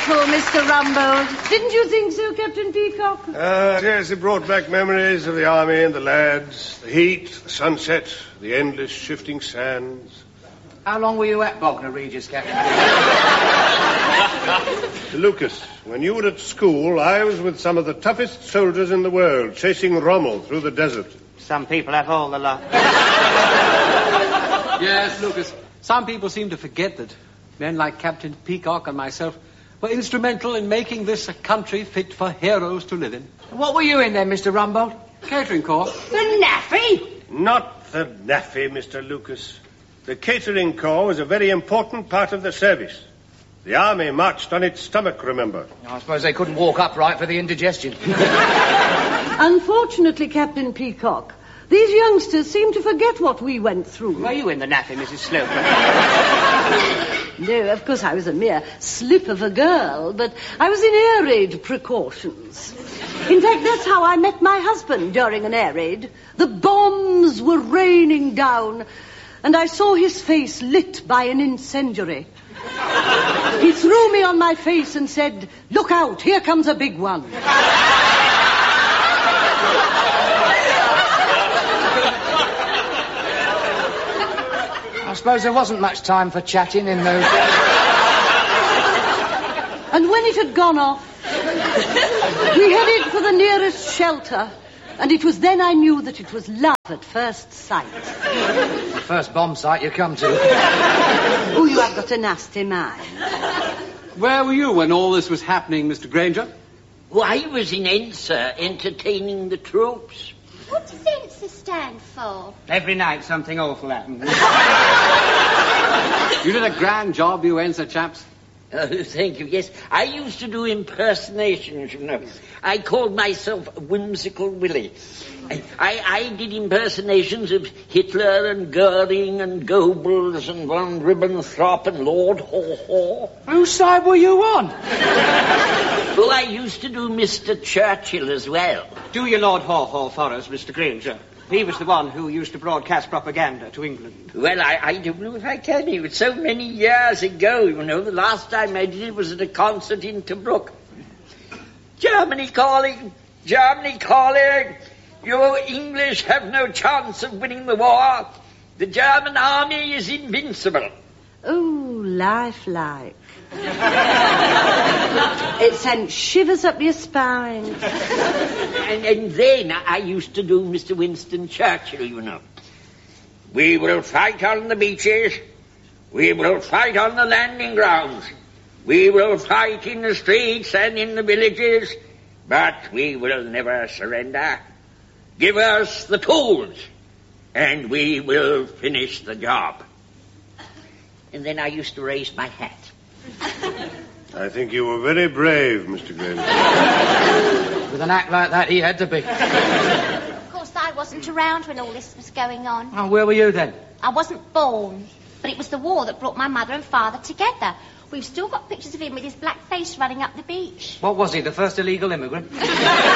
delightful, Mr. Rumbold. Didn't you think so, Captain Peacock? Yes, it brought back memories of the army and the lads, the heat, the sunset, the endless shifting sands. How long were you at Bognor Regis, Captain? Lucas, when you were at school, I was with some of the toughest soldiers in the world, chasing Rommel through the desert. Some people have all the luck. Yes, Lucas. Some people seem to forget that men like Captain Peacock and myself were instrumental in making this a country fit for heroes to live in. What were you in then, Mr. Rumbold? Catering Corps. The NAFI? Not the NAFI, Mr. Lucas. The catering corps was a very important part of the service. The army marched on its stomach, remember? I suppose they couldn't walk upright for the indigestion. Unfortunately, Captain Peacock, these youngsters seem to forget what we went through. Were you in the NAFI, Mrs. Sloper? No, of course I was a mere slip of a girl, but I was in air raid precautions. In fact, that's how I met my husband during an air raid. The bombs were raining down, and I saw his face lit by an incendiary. He threw me on my face and said, "Look out, here comes a big one." I suppose there wasn't much time for chatting in those days. And when it had gone off, we headed for the nearest shelter, and it was then I knew that it was love at first sight. The first bomb site you come to. Oh, you have got a nasty mind. Where were you when all this was happening, Mr. Granger? Well, I was in Ensa entertaining the troops. What does ENSA stand for? Every night something awful happens. You did a grand job, you Ensa chaps. Oh, thank you. Yes, I used to do impersonations, you know. I called myself Whimsical Willie. I did impersonations of Hitler and Goering and Goebbels and von Ribbentrop and Lord Haw-Haw. Whose side were you on? Well, I used to do Mr. Churchill as well. Do your Lord Haw-Haw for us, Mr. Granger. He was the one who used to broadcast propaganda to England. Well, I don't know if I can. It was so many years ago, you know. The last time I did it was at a concert in Tobruk. Germany calling! Germany calling! You English have no chance of winning the war. The German army is invincible. Oh, lifelike. It sent shivers up your spine. And then I used to do Mr. Winston Churchill, you know. We will fight on the beaches. We will fight on the landing grounds. We will fight in the streets and in the villages. But we will never surrender. Give us the tools, and we will finish the job. And then I used to raise my hat. I think you were very brave, Mr. Granger. With an act like that, he had to be. Of course, I wasn't around when all this was going on. Oh, where were you then? I wasn't born, but it was the war that brought my mother and father together. We've still got pictures of him with his black face running up the beach. What was he, the first illegal immigrant? He's a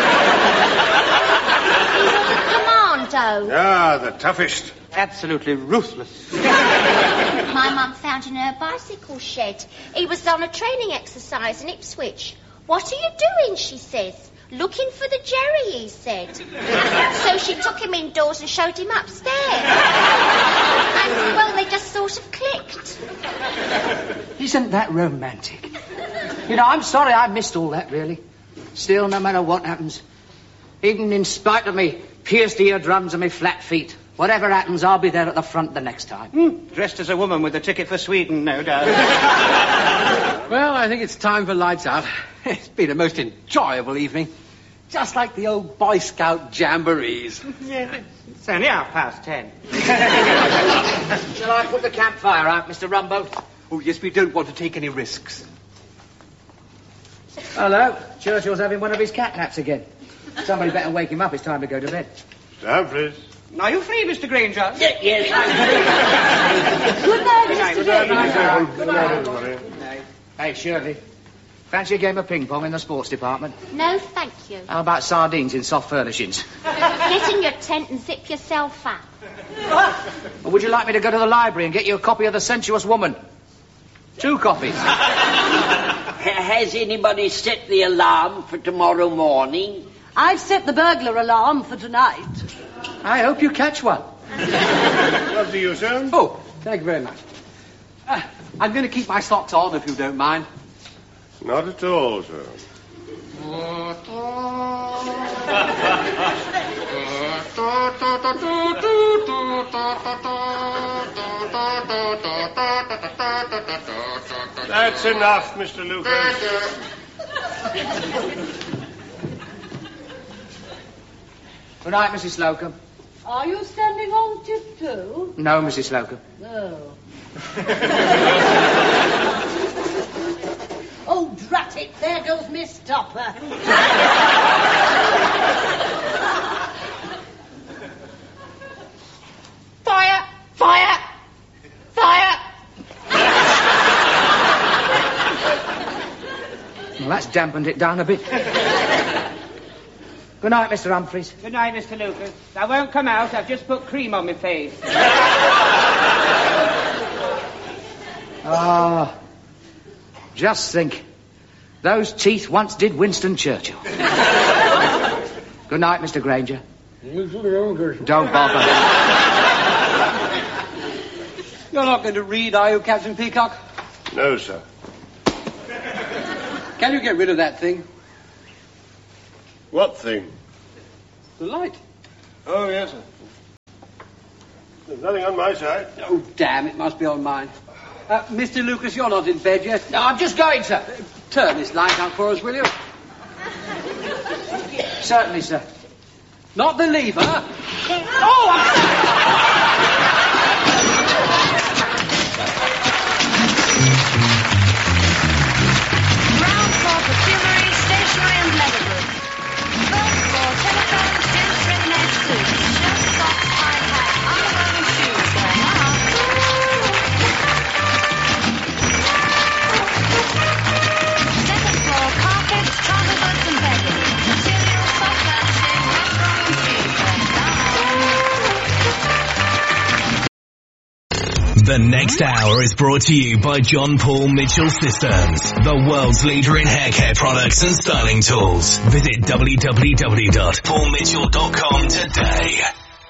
commando. Ah, the toughest. Absolutely ruthless. My mum found him in her bicycle shed. He was on a training exercise in Ipswich. "What are you doing?" she says. "Looking for the Jerry," he said. So she took him indoors and showed him upstairs. And, well, they just sort of clicked. Isn't that romantic? You know, I'm sorry I missed all that, really. Still, no matter what happens, even in spite of me pierced eardrums and me flat feet, whatever happens, I'll be there at the front the next time. Dressed as a woman with a ticket for Sweden, no doubt. Well, I think it's time for lights out. It's been a most enjoyable evening. Just like the old Boy Scout jamborees. Yeah, it's only 10:30. Shall I put the campfire out, Mr. Rumbold? Oh, yes, we don't want to take any risks. Hello. Churchill's having one of his cat naps again. Somebody better wake him up. It's time to go to bed. Mr. Humphreys. Are you free, Mr. Granger? Yes. Good night, Mr. Granger. Good night, everybody. Hey, Shirley. Fancy a game of ping-pong in the sports department? No, thank you. How about sardines in soft furnishings? Get in your tent and zip yourself up. Or would you like me to go to the library and get you a copy of The Sensuous Woman? 2 copies. Has anybody set the alarm for tomorrow morning? I've set the burglar alarm for tonight. I hope you catch one. What do you, sir? Oh, thank you very much. I'm going to keep my socks on, if you don't mind. Not at all, sir. That's enough, Mr. Lucas. Good night, Mrs. Slocum. Are you standing on tiptoe? No, Mrs. Slocum. No. Oh, drat it, there goes Miss Topper. Fire! Fire! Fire! Well, that's dampened it down a bit. Good night, Mr. Humphreys. Good night, Mr. Lucas. I won't come out. I've just put cream on my face. Ah, just think. Those teeth once did Winston Churchill. Good night, Mr. Granger. Don't bother. You're not going to read, are you, Captain Peacock? No, sir. Can you get rid of that thing? What thing? The light. Oh, yes, sir. There's nothing on my side. Oh, damn, it must be on mine. Mr. Lucas, you're not in bed yet. No, I'm just going, sir. Turn this light out for us, will you? Certainly, sir. Not the lever. Ground floor perfumery, stationery and leather goods. First floor telephones, gents ready-made suits, shirt, socks, tie, hat, underwear and shoes going up. Second floor carpets, travel goods and bedding. Material, soft furnishing, restaurant and shoes going down. The next hour is brought to you by John Paul Mitchell Systems, the world's leader in hair care products and styling tools. Visit www.paulmitchell.com today.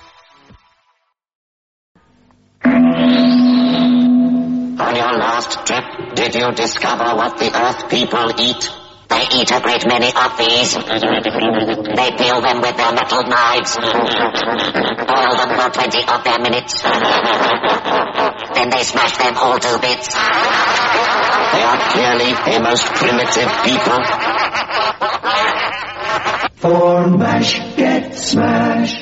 On your last trip, did you discover what the Earth people eat? They eat a great many of these. They peel them with their metal knives. Boil them for 20 of their minutes. Then they smash them all to bits. They are clearly a most primitive people. For mash, get smash.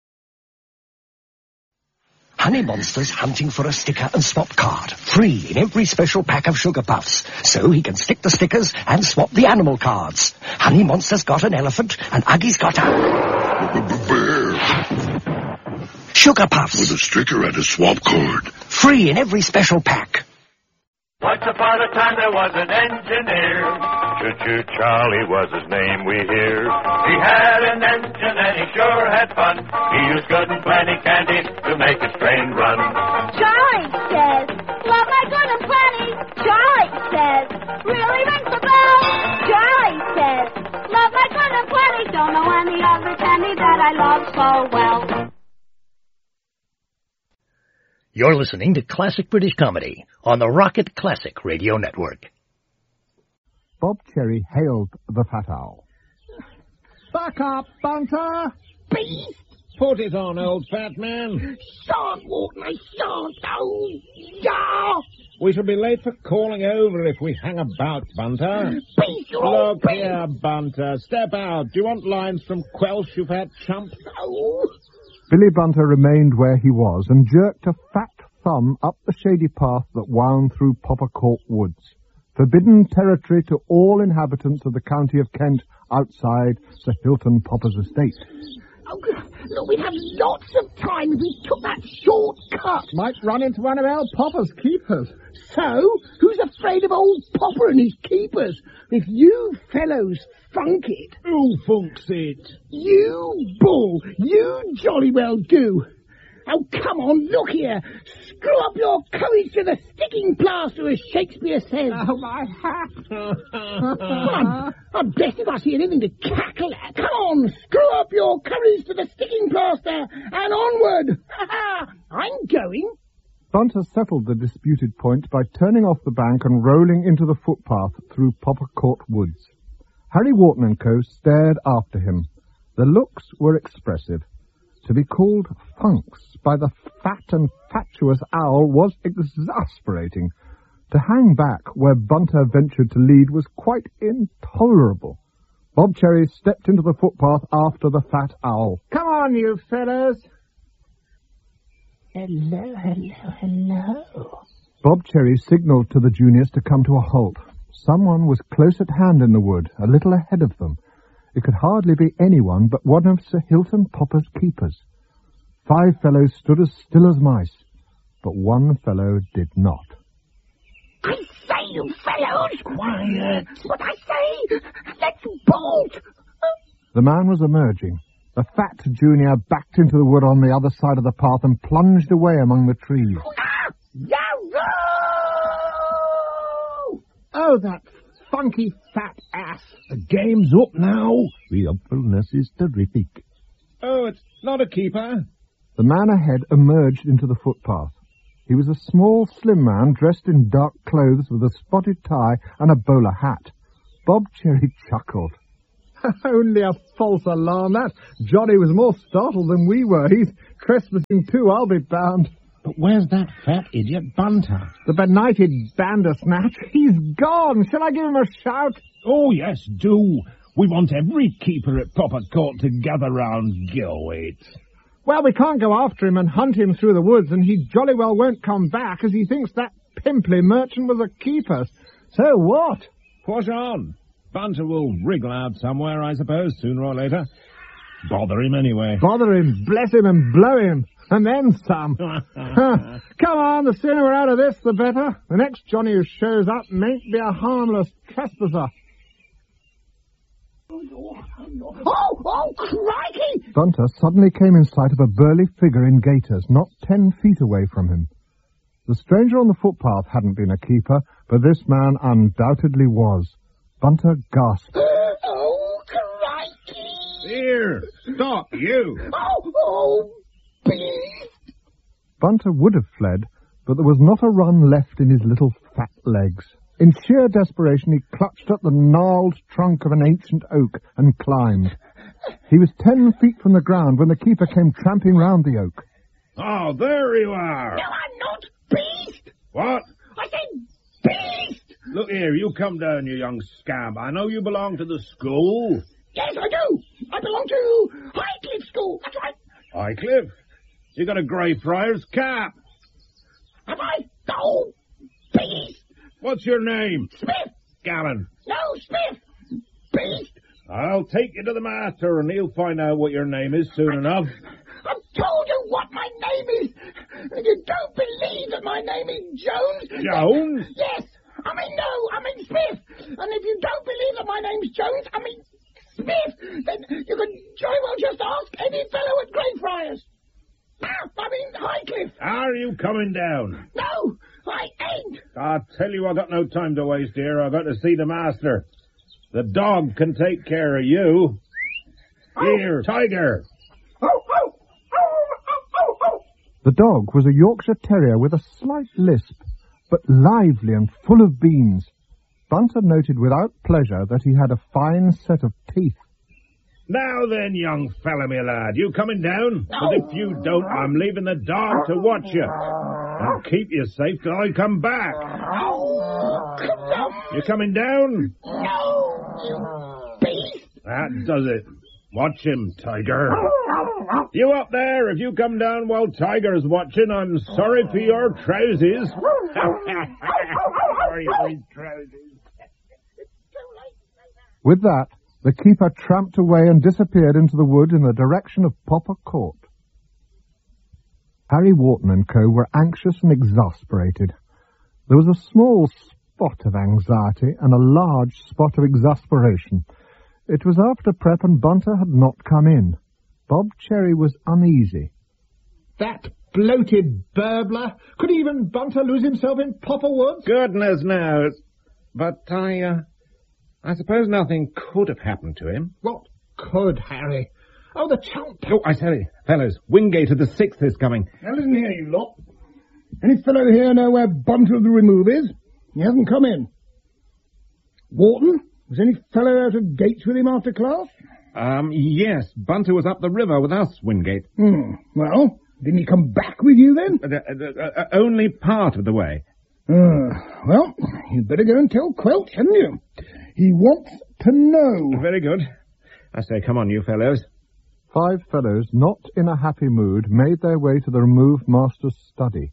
Honey Monster's hunting for a sticker and swap card, free in every special pack of Sugar Puffs, so he can stick the stickers and swap the animal cards. Honey Monster's got an elephant, and Uggie's got a bear. Sugar Puffs. With a sticker and a swap card. Free in every special pack. Once upon a time there was an engineer. Choo-choo Charlie was his name, we hear. He had an engine and he sure had fun. He used good and plenty candy to make his train run. Charlie says, love my good and plenty. Charlie says, really rings the bell. Charlie says, love my good and plenty. Don't know any other candy that I love so well. You're listening to Classic British Comedy on the Rocket Classic Radio Network. Bob Cherry hailed the fat owl. Back up, Bunter! Beast! Put it on, old fat man. Shan't walk, I shan't. Oh, yeah! We shall be late for calling over if we hang about, Bunter. Beast, you're Look here, Bunter. Step out. Do you want lines from Quelch, you fat chump? Oh. Billy Bunter remained where he was and jerked a fat thumb up the shady path that wound through Poppercourt Woods, forbidden territory to all inhabitants of the county of Kent outside Sir Hilton Popper's estate. Oh, look, we'd have lots of time if we took that shortcut. Might run into one of our Popper's keepers. So, who's afraid of old Popper and his keepers? If you fellows funk it... Who funks it? You bull! You jolly well do. Oh, come on, look here. Screw up your courage to the sticking plaster, as Shakespeare says. Oh, my hat. I'm blessed if I see anything to cackle at. Come on, screw up your courage to the sticking plaster and onward. I'm going. Bunter settled the disputed point by turning off the bank and rolling into the footpath through Popper Court Woods. Harry Wharton and Co. stared after him. Their looks were expressive. To be called funks by the fat and fatuous owl was exasperating. To hang back where Bunter ventured to lead was quite intolerable. Bob Cherry stepped into the footpath after the fat owl. Come on, you fellows. Hello, hello, hello. Bob Cherry signalled to the juniors to come to a halt. Someone was close at hand in the wood, a little ahead of them. It could hardly be anyone but one of Sir Hilton Popper's keepers. 5 fellows stood as still as mice, but one fellow did not. I say, you fellows! Quiet! What I say! Let's bolt! The man was emerging. The fat junior backed into the wood on the other side of the path and plunged away among the trees. Yarrow! Oh, that funky fat ass. The game's up now. The awfulness is terrific. Oh, it's not a keeper. The man ahead emerged into the footpath. He was a small, slim man dressed in dark clothes with a spotted tie and a bowler hat. Bob Cherry chuckled. Only a false alarm, that. Johnny was more startled than we were. He's trespassing too, I'll be bound. But where's that fat idiot Bunter? The benighted Bandersnatch. He's gone. Shall I give him a shout? Oh, yes, do. We want every keeper at Popper Court to gather round Gilwaite. Well, we can't go after him and hunt him through the woods, and he jolly well won't come back, as he thinks that pimply merchant was a keeper. So what? Push on. Bunter will wriggle out somewhere, I suppose, sooner or later. Bother him anyway. Bother him, bless him, and blow him. And then some. Come on, the sooner we're out of this, the better. The next Johnny who shows up mayn't be a harmless trespasser. Oh, crikey! Bunter suddenly came in sight of a burly figure in gaiters, not 10 feet away from him. The stranger on the footpath hadn't been a keeper, but this man undoubtedly was. Bunter gasped. Oh, crikey! Here, stop, you! Oh, beast! Bunter would have fled, but there was not a run left in his little fat legs. In sheer desperation, he clutched at the gnarled trunk of an ancient oak and climbed. He was 10 feet from the ground when the keeper came tramping round the oak. Oh, there you are! No, I'm not, beast! What? I said beast! Look here, you come down, you young scamp. I know you belong to the school. Yes, I do. I belong to Highcliffe School. That's right. Highcliffe? You got a Greyfriars cap. Have I? Oh, beast! What's your name? Smith. Gallon. No, Smith. Beast. I'll take you to the master, and he'll find out what your name is soon enough. I've told you what my name is. And you don't believe that my name is Jones. Jones? Yes. I mean Smith. And if you don't believe that my name's Jones, Smith, then you can jolly well just ask any fellow at Greyfriars. Highcliffe. Are you coming down? No, I ain't. I tell you, I got no time to waste here. I got to see the master. The dog can take care of you. Here, Tiger. The dog was a Yorkshire Terrier with a slight lisp, but lively and full of beans. Bunter noted without pleasure that he had a fine set of teeth. Now then, young fella, me lad, you coming down? No. But if you don't, I'm leaving the dog to watch you. And keep you safe till I come back. You coming down? No, you beast. That does it. Watch him, Tiger. You up there, if you come down while Tiger's watching, I'm sorry for your trousers. Sorry for his trousers. With that, the keeper tramped away and disappeared into the wood in the direction of Popper Court. Harry Wharton and Co. were anxious and exasperated. There was a small spot of anxiety and a large spot of exasperation. It was after prep and Bunter had not come in. Bob Cherry was uneasy. Fat, bloated burbler. Could even Bunter lose himself in Popper Woods? Goodness knows. But I suppose nothing could have happened to him. What could, Harry? Oh, the chump. Oh, I say, fellows, Wingate of the 6th is coming. Now listen here, you lot. Any fellow here know where Bunter of the Remove is? He hasn't come in. Wharton? Was any fellow out of gates with him after class? Yes, Bunter was up the river with us, Wingate. Well, didn't he come back with you then? Only part of the way. Well, you'd better go and tell Quelch, hadn't you? He wants to know. Very good. I say, come on, you fellows. 5 fellows, not in a happy mood, made their way to the Remove Master's study.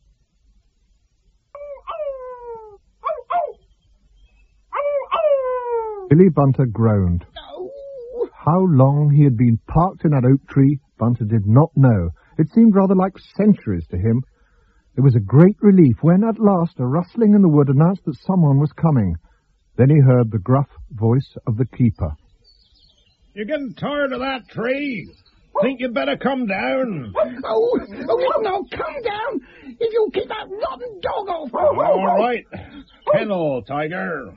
Billy Bunter groaned. How long he had been parked in that oak tree, Bunter did not know. It seemed rather like centuries to him. It was a great relief when, at last, a rustling in the wood announced that someone was coming. Then he heard the gruff voice of the keeper. You're getting tired of that tree? Think you'd better come down? Oh, no, come down if you'll keep that rotten dog off. All right. Kennel, Tiger.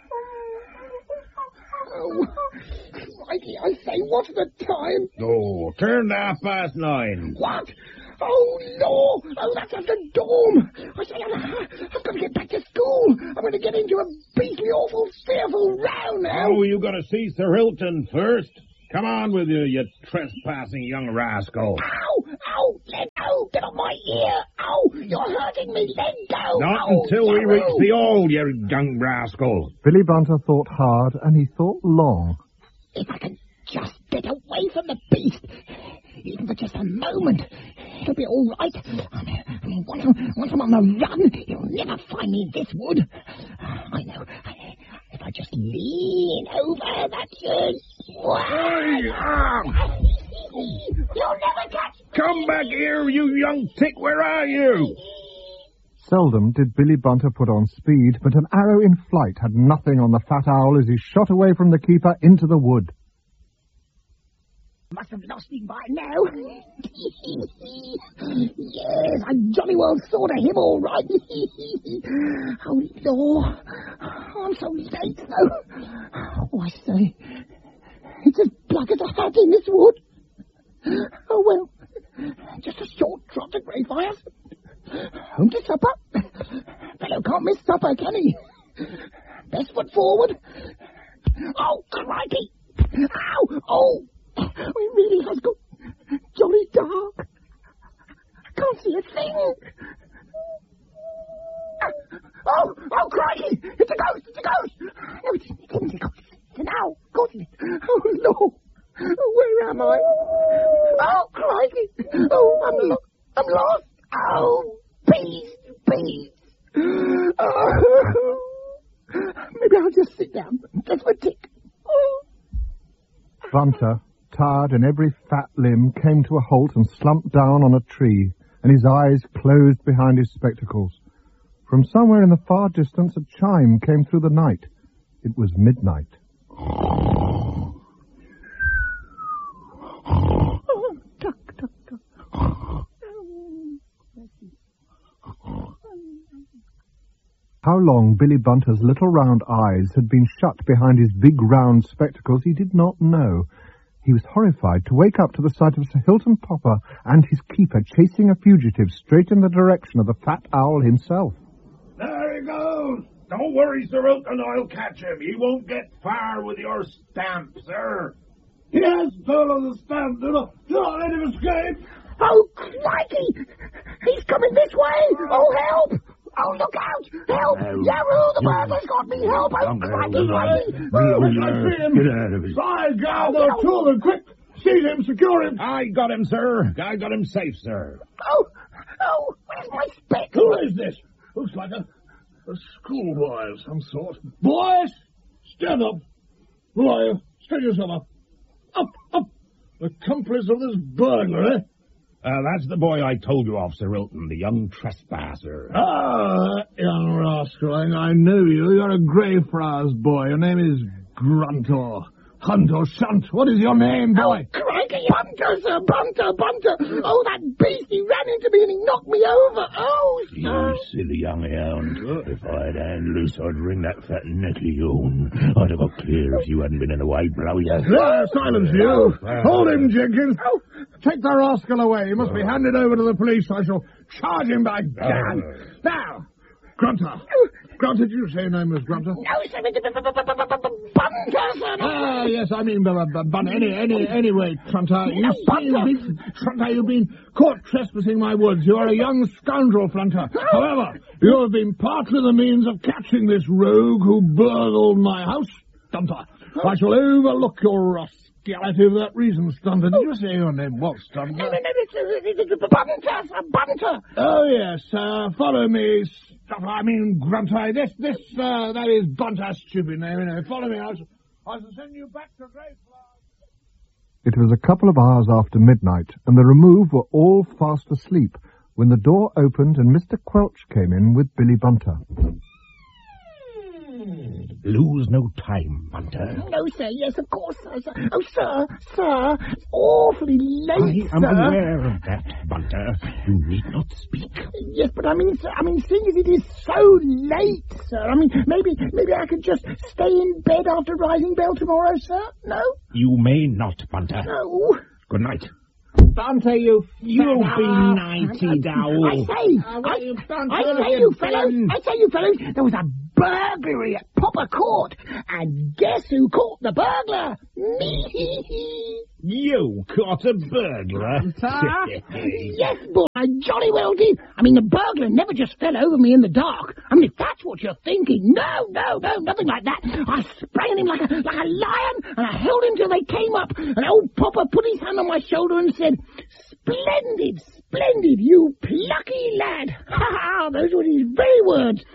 Oh, crikey, I say, what's the time? Oh, turn to 9:30. What? Oh, no. Oh, that's after dawn. I say, I've got to get back to school. I'm going to get into a beastly, awful, fearful row now. Oh, you got to see Sir Hilton first. Come on with you, you trespassing young rascal. Ow, let go. Get off my ear. Ow, you're hurting me. Let go. Not until we reach the old, you young rascal. Billy Bunter thought hard, and he thought long. If I can just get away from the beast, even for just a moment, it'll be all right. I mean, once I'm on the run, you'll never find me in this wood. I know. If I just lean over, that's it. You'll never catch me. Come back here, you young tick. Where are you? Seldom did Billy Bunter put on speed, but an arrow in flight had nothing on the fat owl as he shot away from the keeper into the wood. Must have lost me by now. Yes, I jolly well thought of him all right. Oh, Lord. I'm so late, though. Oh, I say, it's as black as a hat in this wood. Oh, well, just a short trot to Greyfriars. Home to supper. Fellow can't miss supper, can he? Best foot forward. Oh, crikey. Ow, oh. It really has got jolly dark. I can't see a thing. Oh, crikey! It's a ghost! It's a ghost! No, it isn't a ghost. It's an owl. Of course it is. Oh, Lord. Where am I? Oh, crikey! Oh, I'm lost. Oh, beast. Oh. Maybe I'll just sit down. Just for a tick. Oh. Bunter, tired in every fat limb, came to a halt and slumped down on a tree, and his eyes closed behind his spectacles. From somewhere in the far distance, a chime came through the night. It was midnight. How long Billy Bunter's little round eyes had been shut behind his big round spectacles he did not know. He was horrified to wake up to the sight of Sir Hilton Popper and his keeper chasing a fugitive straight in the direction of the fat owl himself. There he goes. Don't worry, Sir Hilton, I'll catch him. He won't get far with your stamp, sir. Yes, fellow, the stamp. Do not let him escape. Oh, crikey! He's coming this way! Oh, help! Oh, look out! Help! Yaroo, the burglar's got me! Help! Oh, crikey! Get out of here. By God, they're two of them! Quick! Seize him! Secure him! I got him, sir. I got him safe, sir. Oh, where's my spec? Who is this? Looks like a schoolboy of some sort. Boys, stand up. Who are you? Stand yourself up. Up! Accomplice of this burglary. That's the boy I told you of, Sir Hilton, the young trespasser. Ah, young rascal, I know you. You're a Greyfriars boy. Your name is Gruntor. Hunt or shunt? What is your name, boy? Oh, crikey, Bunter, sir, Bunter. Oh, that beast, he ran into me and he knocked me over. Oh, sir. You silly young hound. If I had a hand loose, I'd wring that fat neck of yourn. I'd have got clear if you hadn't been in the way, blow you. Silence, you. Hold him, Jenkins. Oh, take the rascal away. He must be handed over to the police. I shall charge him by gad. Now, Grunter. Grunter, did you say your name was Grunter? No, sir, Bunter, sir. Ah, yes, I mean, anyway, Trunter, you've been caught trespassing my woods. You are a young scoundrel, Trunter. However, you have been partly the means of catching this rogue who burgled my house, Stunter. I shall overlook your rascality for that reason, Stunter. Did you say your name was Stunter? No, it's Bunter. Oh, yes, follow me, Grunter. That is Bunter's stupid name, anyway. Follow me, I shall send you back to Greyfriars. It was a couple of hours after midnight, and the remove were all fast asleep, when the door opened and Mr. Quelch came in with Billy Bunter. Lose no time, Bunter. No, sir. Yes, of course, sir. Oh, sir, it's awfully late, I am sir. aware of that, Bunter. You need not speak. Yes, but I mean, seeing as it is so late, sir, maybe I could just stay in bed after rising bell tomorrow, sir? No? You may not, Bunter. No. Good night. Bunter, you be nighty owl. I say, you fellows, there was a burglary at Popper Court, and guess who caught the burglar? Me. You caught a burglar? Yes, boy, I jolly well did. The burglar never just fell over me in the dark. If that's what you're thinking. No, nothing like that. I sprang at him like a lion, and I held him till they came up, and old Popper put his hand on my shoulder and said, Splendid, you plucky lad. Ha! Those were his very words.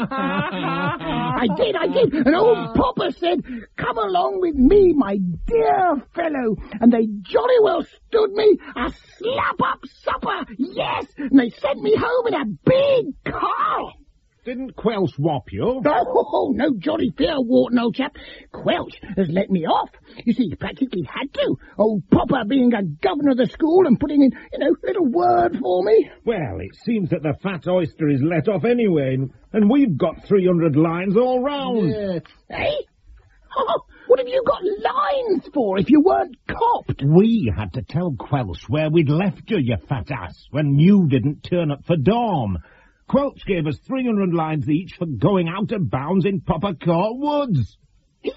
I did. And old Popper said, come along with me, my dear fellow. And they jolly well stood me a slap-up supper. Yes, and they sent me home in a big car. Didn't Quelch whop you? Oh, no jolly fear, Wharton, old chap. Quelch has let me off. You see, he practically had to. Old Popper being a governor of the school and putting in, a little word for me. Well, it seems that the fat oyster is let off anyway, and we've got 300 lines all round. Yes. Eh? Oh, what have you got lines for if you weren't copped? We had to tell Quelch where we'd left you, you fat ass, when you didn't turn up for Dorm. Quelch gave us 300 lines each for going out of bounds in Popper Court Woods. Think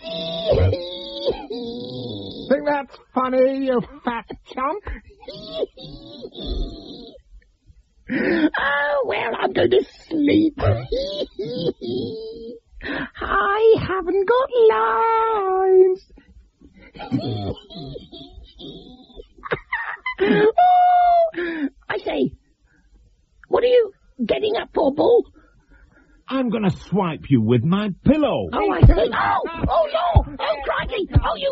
that's funny, you fat chump? Oh, well, I'm going to sleep. I haven't got lines. Oh, I say, what are you getting up for, Bull? I'm going to swipe you with my pillow. Oh, I see. Oh, no. Oh, crikey. Oh, you